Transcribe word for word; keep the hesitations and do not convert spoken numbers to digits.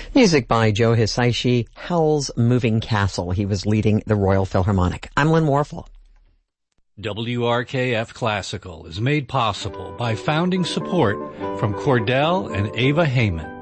Music by Joe Hisaishi, Howl's Moving Castle. He was leading the Royal Philharmonic. I'm Lynn Warfel. W R K F Classical is made possible by founding support from Cordell and Ava Heyman.